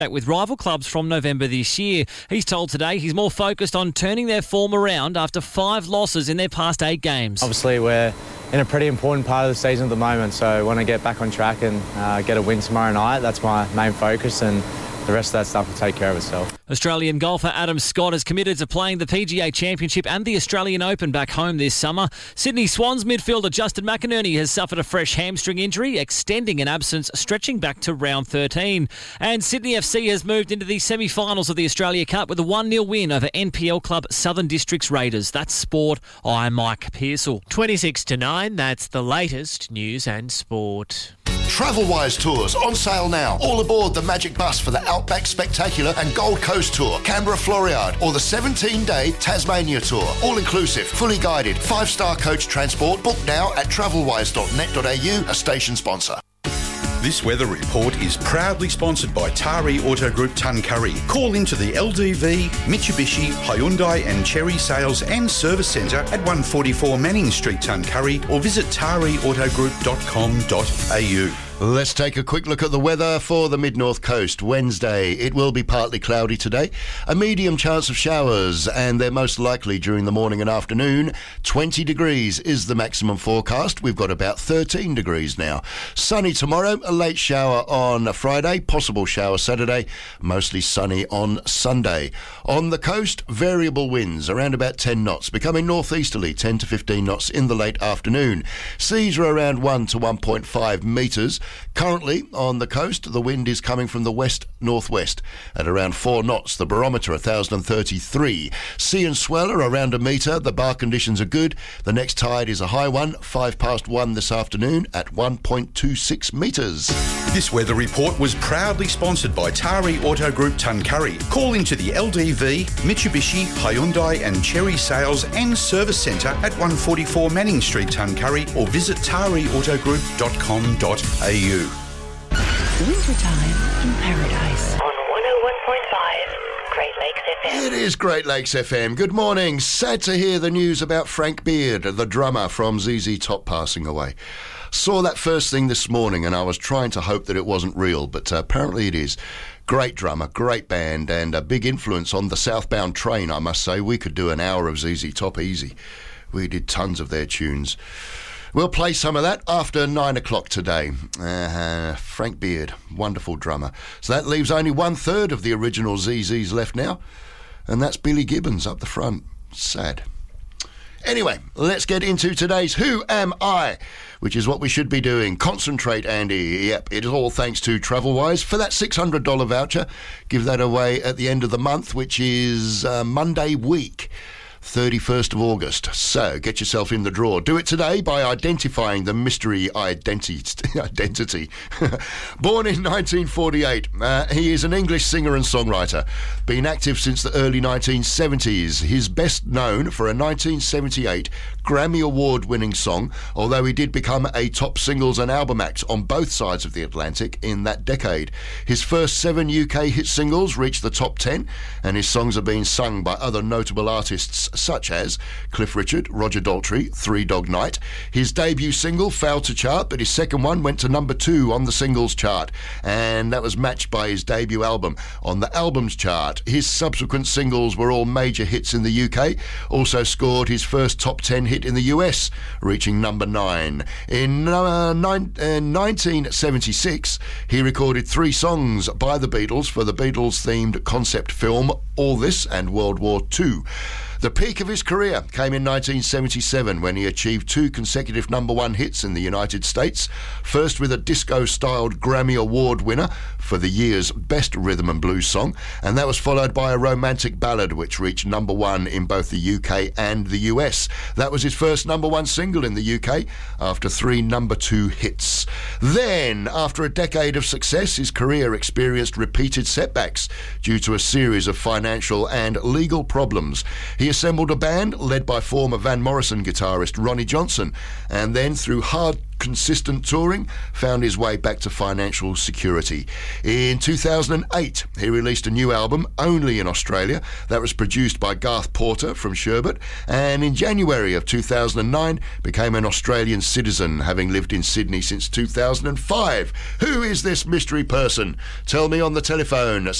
with rival clubs from November this year. He's told Today he's more focused on turning their form around after 5 losses in their past 8 games. Obviously, we're in a pretty important part of the season at the moment, so I want to get back on track and get a win tomorrow night. That's my main focus, and the rest of that stuff will take care of itself. Australian golfer Adam Scott has committed to playing the PGA Championship and the Australian Open back home this summer. Sydney Swans midfielder Justin McInerney has suffered a fresh hamstring injury, extending an absence stretching back to round 13. And Sydney FC has moved into the semi-finals of the Australia Cup with a 1-0 win over NPL club Southern Districts Raiders. That's sport. I'm Mike Pearsall. 26-9, that's the latest news and sport. Travelwise Tours on sale now. All aboard the Magic Bus for the Outback Spectacular and Gold Coast Tour, Canberra Floriade, or the 17-day Tasmania Tour. All inclusive, fully guided, 5-star coach transport. Book now at travelwise.net.au, a station sponsor. This weather report is proudly sponsored by Tari Auto Group Tuncurry. Call into the LDV, Mitsubishi, Hyundai and Cherry Sales and Service Centre at 144 Manning Street, Tuncurry, or visit tariautogroup.com.au. Let's take a quick look at the weather for the Mid-North Coast. Wednesday, it will be partly cloudy today. A medium chance of showers, and they're most likely during the morning and afternoon. 20 degrees is the maximum forecast. We've got about 13 degrees now. Sunny tomorrow, a late shower on Friday, possible shower Saturday, mostly sunny on Sunday. On the coast, variable winds, around about 10 knots, becoming northeasterly, 10 to 15 knots in the late afternoon. Seas are around 1 to 1.5 metres. Currently, on the coast, the wind is coming from the west-northwest at around 4 knots. The barometer, 1,033. Sea and swell are around a metre. The bar conditions are good. The next tide is a high one, 1:05 this afternoon at 1.26 metres. This weather report was proudly sponsored by Tari Auto Group Tuncurry. Call into the LDV, Mitsubishi, Hyundai and Cherry Sales and Service Centre at 144 Manning Street, Tuncurry, or visit tariautogroup.com.au. Wintertime in Paradise. On 101.5 Great Lakes FM. It is Great Lakes FM. Good morning. Sad to hear the news about Frank Beard, the drummer from ZZ Top, passing away. Saw that first thing this morning and I was trying to hope that it wasn't real, but apparently it is. Great drummer, great band, and a big influence on the southbound train, I must say. We could do an hour of ZZ Top easy. We did tons of their tunes. We'll play some of that after 9 o'clock today. Frank Beard, wonderful drummer. So that leaves only 1/3 of the original ZZs left now, and that's Billy Gibbons up the front. Sad. Anyway, let's get into today's Who Am I? Which is what we should be doing. Concentrate, Andy. Yep, it is all thanks to Travelwise. For that $600 voucher, give that away at the end of the month, which is Monday week. 31st of August. So get yourself in the draw. Do it today by identifying the mystery identity. Born in 1948, he is an English singer and songwriter. Been active since the early 1970s. He's best known for a 1978 Grammy Award-winning song, although he did become a top singles and album act on both sides of the Atlantic in that decade. His first 7 UK hit singles reached the top 10, and his songs are being sung by other notable artists such as Cliff Richard, Roger Daltrey, Three Dog Night. His debut single failed to chart, but his second one went to number 2 on the singles chart, and that was matched by his debut album on the albums chart. His subsequent singles were all major hits in the UK, also scored his first top 10 hit in the US, reaching number 9. In 1976, he recorded 3 songs by the Beatles for the Beatles-themed concept film All This and World War II. The peak of his career came in 1977 when he achieved 2 consecutive number 1 hits in the United States, first with a disco-styled Grammy Award winner for the year's Best Rhythm and Blues Song, and that was followed by a romantic ballad which reached number 1 in both the UK and the US. That was his first number 1 single in the UK after 3 number 2 hits. Then, after a decade of success, his career experienced repeated setbacks due to a series of financial and legal problems. He assembled a band led by former Van Morrison guitarist Ronnie Johnson, and then through hard, consistent touring, found his way back to financial security. In 2008, he released a new album, only in Australia, that was produced by Garth Porter from Sherbet, and in January of 2009 became an Australian citizen, having lived in Sydney since 2005. Who is this mystery person? Tell me on the telephone.